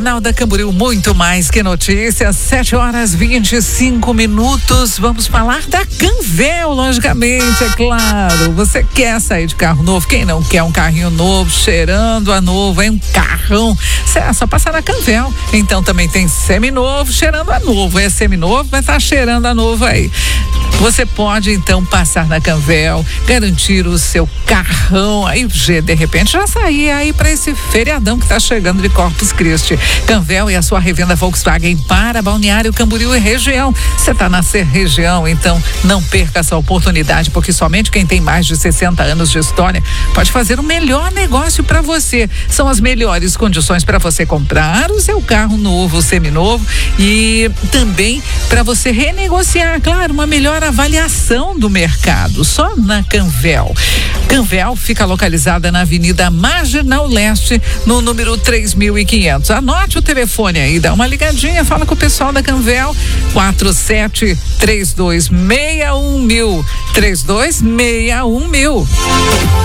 Jornal da Camboriú, muito mais que notícias, 7h25. Vamos falar da Canvel, logicamente, é claro. Você quer sair de carro novo? Quem não quer um carrinho novo, cheirando a novo, é um carrão? É só passar na Canvel. Então também tem seminovo, cheirando a novo. É seminovo, vai estar cheirando a novo aí. Você pode então passar na Canvel, garantir o seu carrão, aí de repente já sair aí para esse feriadão que está chegando de Corpus Christi. Canvel é a sua revenda Volkswagen para Balneário Camboriú e região. Você está na região, então não perca essa oportunidade, porque somente quem tem mais de 60 anos de história pode fazer o melhor negócio para você. São as melhores condições para você comprar o seu carro novo, seminovo, e também para você renegociar, claro, uma melhor avaliação do mercado, só na Canvel. Canvel fica localizada na Avenida Marginal Leste, no número 3500. Anote o telefone aí, dá uma ligadinha, fala com o pessoal da Canvel, 473261.000, 3261.000.